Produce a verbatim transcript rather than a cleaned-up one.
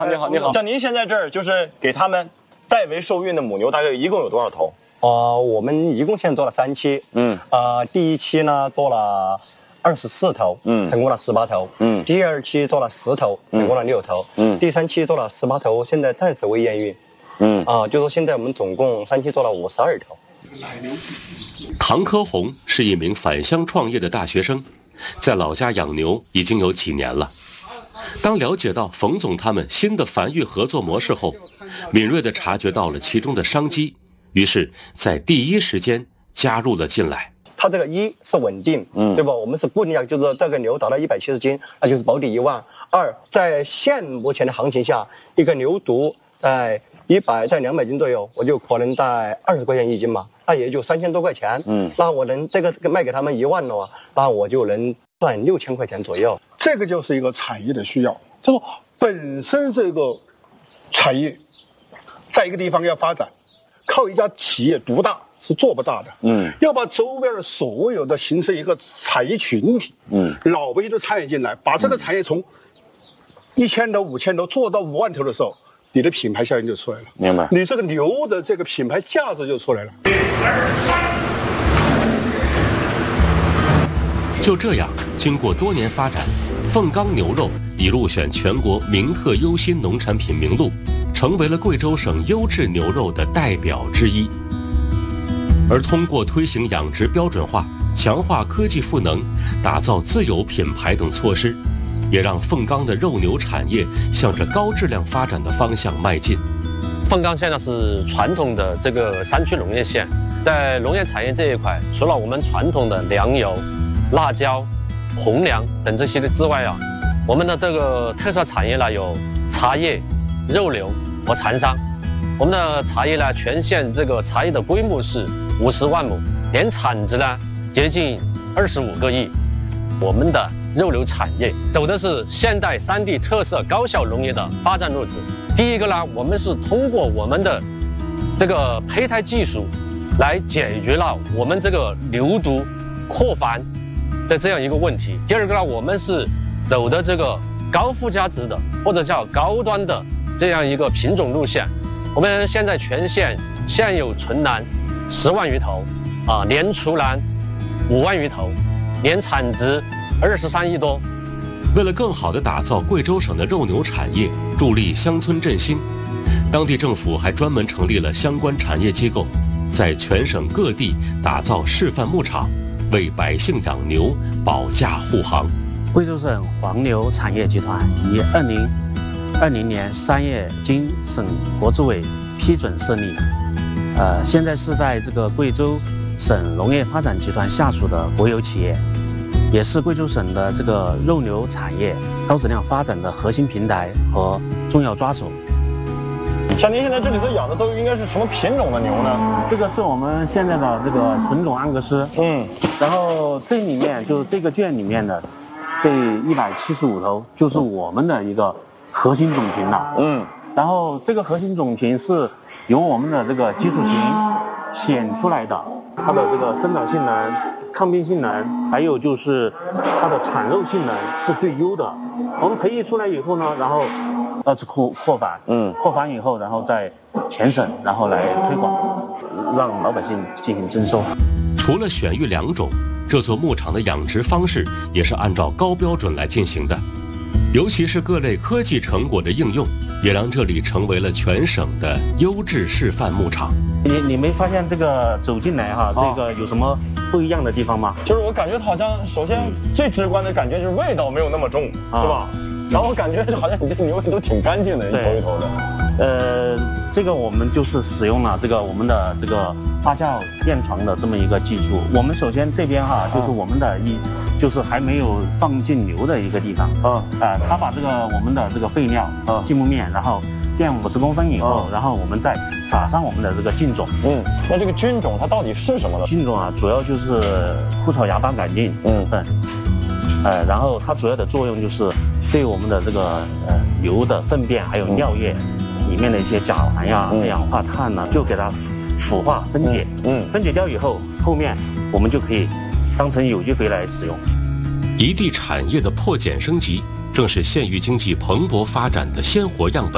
你好，你好。像您现在这儿就是给他们代为受孕的母牛，大概一共有多少头？ 呃，我们一共现在做了三期， 嗯， 呃，第一期呢做了二十四头，嗯，成功了十八头，嗯，第二期做了十头，成功了六头，嗯，第三期做了十八头，现在暂时未验孕，嗯，啊、呃，就说现在我们总共三期做了五十二头。 唐科红是一名返乡创业的大学生，在老家养牛已经有几年了。当了解到冯总他们新的繁育合作模式后，敏锐地察觉到了其中的商机，于是，在第一时间加入了进来。 它这个一是稳定，嗯，对吧？我们是固定价，就是这个牛达到一百七十斤，那就是保底一万。二，在现目前的行情下，一个牛犊在一百到两百斤左右，我就可能在二十块钱一斤嘛，那也就三千多块钱。嗯，那我能这个卖给他们一万的话，那我就能赚六千块钱左右。 这个就是一个产业的需要，就说本身这个产业在一个地方要发展，靠一家企业独大是做不大的。嗯，要把周边的所有的形成一个产业群体，嗯，老百姓都参与进来，把这个产业从一千头、五千头做到五万头的时候，你的品牌效应就出来了。 明白？ 你这个牛的这个品牌价值就出来了。一二三。 就这样，经过多年发展，凤冈牛肉已入选全国名特优新农产品名录，成为了贵州省优质牛肉的代表之一。而通过推行养殖标准化、强化科技赋能、打造自有品牌等措施，也让凤冈的肉牛产业向着高质量发展的方向迈进。 凤冈现在是传统的这个山区农业县，在农业产业这一块，除了我们传统的粮油、辣椒、红粮等这些的之外啊，我们的这个特色产业呢有茶叶、肉牛和蚕桑。我们的茶叶呢，全县这个茶叶的规模是五十万亩，年产值呢接近二十五个亿。我们的肉牛产业走的是现代三地特色高效农业的发展路子。第一个呢，我们是通过我们的这个胚胎技术来解决了我们这个牛犊扩繁的这样一个问题。第二个呢，我们是走的这个高附加值的或者叫高端的这样一个品种路线。我们现在全县现有纯栏十万余头，啊，年雏栏五万余头，年产值二十三亿多。 为了更好地打造贵州省的肉牛产业，助力乡村振兴，当地政府还专门成立了相关产业机构，在全省各地打造示范牧场，为百姓养牛保驾护航。 贵州省黄牛产业集团于二零二零年三月经省国资委批准设立，呃，现在是在这个贵州省农业发展集团下属的国有企业，也是贵州省的这个肉牛产业高质量发展的核心平台和重要抓手。 像您现在这里头养的都应该是什么品种的牛呢？ 这个是我们现在的这个纯种安格斯，嗯，然后这里面就是这个圈里面的这一百七十五头就是我们的一个核心种群了，嗯，然后这个核心种群是由我们的这个基础群选出来的，它的这个生长性能、抗病性能，还有就是它的产肉性能是最优的。我们培育出来以后呢，然后二次扩扩繁，嗯，扩繁以后，然后在全省然后来推广，让老百姓进行征收。 除了选育两种，这座牧场的养殖方式也是按照高标准来进行的。尤其是各类科技成果的应用，也让这里成为了全省的优质示范牧场。 你你没发现这个走进来哈，这个有什么不一样的地方吗？ 就是我感觉好像，首先最直观的感觉就是味道没有那么重，是吧？然后我感觉好像你这牛都挺干净的，一头一头的。 呃，这个我们就是使用了这个我们的这个发酵验床的这么一个技术。我们首先这边哈，就是我们的一，就是还没有放进牛的一个地方啊啊，他把这个我们的这个废料啊浸木面，然后垫五十公分以后，然后我们再撒上我们的这个菌种。嗯， 那这个菌种它到底是什么呢？ 菌种啊，主要就是枯草芽孢杆菌。嗯嗯，呃，然后它主要的作用就是对我们的这个呃牛的粪便还有尿液里面的一些甲烷呀、二氧化碳呢，就给它腐化分解。嗯，分解掉以后，后面我们就可以当成有机肥来使用。 一地产业的破茧升级，正是县域经济蓬勃发展的鲜活样本。